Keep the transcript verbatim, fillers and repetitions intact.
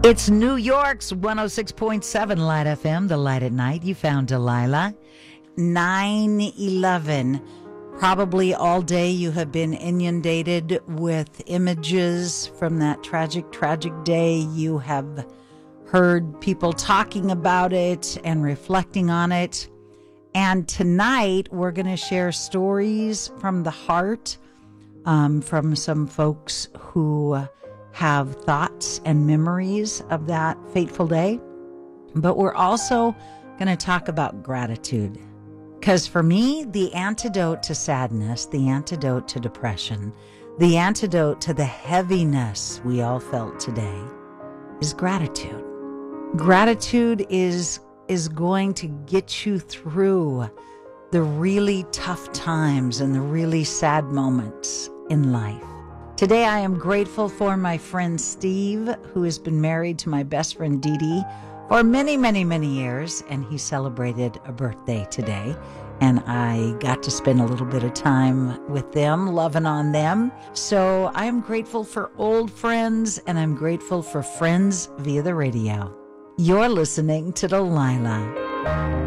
It's New York's one oh six point seven Light F M, The Light at Night. You found Delilah. nine eleven. Probably all day you have been inundated with images from that tragic, tragic day. You have heard people talking about it and reflecting on it. And tonight we're going to share stories from the heart, um, from some folks who have thoughts and memories of that fateful day. But we're also going to talk about gratitude. Because for me, the antidote to sadness, the antidote to depression, the antidote to the heaviness we all felt today is gratitude. Gratitude is, is going to get you through the really tough times and the really sad moments in life. Today, I am grateful for my friend Steve, who has been married to my best friend Dee Dee for many, many, many years, and he celebrated a birthday today. And I got to spend a little bit of time with them, loving on them. So I am grateful for old friends, and I'm grateful for friends via the radio. You're listening to Delilah.